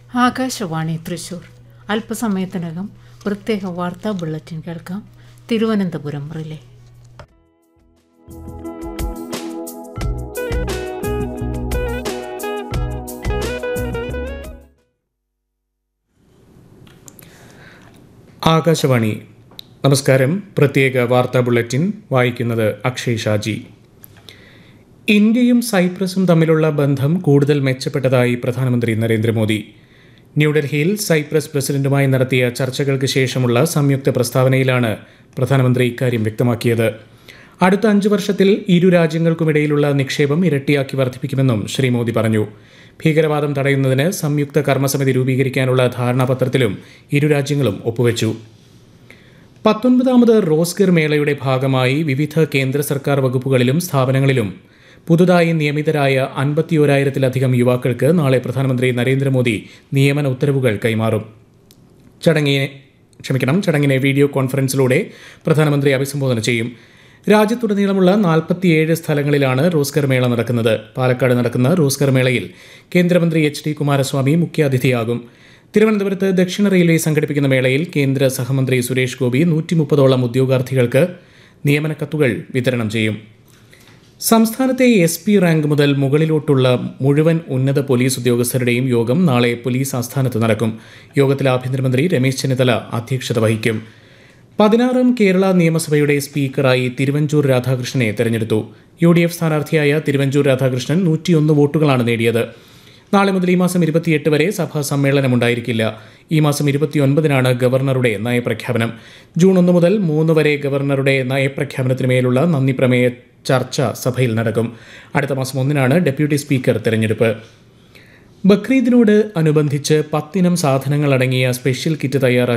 ആകാശവാണി തൃശൂർ. അല്പസമയത്തിനകം പ്രത്യേക വാർത്താ ബുള്ളറ്റിൻ കേൾക്കാം. തിരുവനന്തപുരം റിലേ. ആകാശവാണി. നമസ്കാരം. പ്രത്യേക വാർത്താ ബുള്ളറ്റിൻ വായിക്കുന്നത് അക്ഷയ് ഷാജി. ഇന്ത്യയും സൈപ്രസും തമ്മിലുള്ള ബന്ധം കൂടുതൽ മെച്ചപ്പെട്ടതായി പ്രധാനമന്ത്രി നരേന്ദ്രമോദി. ന്യൂഡൽഹിയിൽ സൈപ്രസ് പ്രസിഡന്റുമായി നടത്തിയ ചർച്ചകൾക്ക് ശേഷമുള്ള സംയുക്ത പ്രസ്താവനയിലാണ് പ്രധാനമന്ത്രി ഇക്കാര്യം വ്യക്തമാക്കിയത്. അടുത്ത 5 വർഷത്തിൽ ഇരു രാജ്യങ്ങൾക്കുമിടയിലുള്ള നിക്ഷേപം ഇരട്ടിയാക്കി വർദ്ധിപ്പിക്കുമെന്നും ശ്രീ മോദി പറഞ്ഞു. ഭീകരവാദം തടയുന്നതിന് സംയുക്ത കർമ്മസമിതി രൂപീകരിക്കാനുള്ള ധാരണാപത്രത്തിലും ഇരു രാജ്യങ്ങളും ഒപ്പുവെച്ചു. 19ാമത് റോസ്ഗർ മേളയുടെ ഭാഗമായി വിവിധ കേന്ദ്ര സർക്കാർ വകുപ്പുകളിലും സ്ഥാപനങ്ങളിലും പുതുതായി നിയമിതരായ 51,000-ലധികം യുവാക്കൾക്ക് നാളെ പ്രധാനമന്ത്രി നരേന്ദ്രമോദി നിയമന ഉത്തരവുകൾ കൈമാറും. ചടങ്ങിനെ വീഡിയോ കോൺഫറൻസിലൂടെ പ്രധാനമന്ത്രി അഭിസംബോധന ചെയ്യും. രാജ്യത്തുടനീളമുള്ള 47 സ്ഥലങ്ങളിലാണ് റോസ്ഗർ മേള നടക്കുന്നത്. പാലക്കാട് നടക്കുന്ന റോസ്ഗർ മേളയിൽ കേന്ദ്രമന്ത്രി HD കുമാരസ്വാമി മുഖ്യാതിഥിയാകും. തിരുവനന്തപുരത്ത് ദക്ഷിണ റെയിൽവേ സംഘടിപ്പിക്കുന്ന മേളയിൽ കേന്ദ്ര സഹമന്ത്രി സുരേഷ് ഗോപി 130ഓളം ഉദ്യോഗാർത്ഥികൾക്ക് നിയമന കത്തുകൾ വിതരണം ചെയ്യും. സംസ്ഥാനത്തെ SP റാങ്ക് മുതൽ മുകളിലോട്ടുള്ള മുഴുവൻ ഉന്നത പോലീസ് ഉദ്യോഗസ്ഥരുടെയും യോഗം നാളെ പോലീസ് ആസ്ഥാനത്ത് നടക്കും. യോഗത്തിൽ ആഭ്യന്തരമന്ത്രി രമേശ് ചെന്നിത്തല അധ്യക്ഷത വഹിക്കും. 16ാം കേരള നിയമസഭയുടെ സ്പീക്കറായി തിരുവഞ്ചൂർ രാധാകൃഷ്ണനെ തെരഞ്ഞെടുത്തു. UDF സ്ഥാനാർത്ഥിയായ തിരുവഞ്ചൂർ രാധാകൃഷ്ണൻ 101 വോട്ടുകളാണ് നേടിയത്. നാളെ മുതൽ ഈ മാസം 28 വരെ സഭാ സമ്മേളനമുണ്ടായിരിക്കില്ല. ഈ മാസം 29-നാണ് ഗവർണറുടെ നയപ്രഖ്യാപനം. ജൂൺ 1 മുതൽ 3 വരെ ഗവർണറുടെ നയപ്രഖ്യാപനത്തിന് മേലുള്ള നന്ദി പ്രമേയ ചർച്ച സഭയിൽ നടക്കും. അടുത്ത മാസം 1-നാണ് ഡെപ്യൂട്ടി സ്പീക്കർ തെരഞ്ഞെടുപ്പ്. ബക്രീദിനോട് അനുബന്ധിച്ച് 10 ഇനം സാധനങ്ങൾ അടങ്ങിയ സ്പെഷ്യൽ കിറ്റ് തയ്യാറാക്കി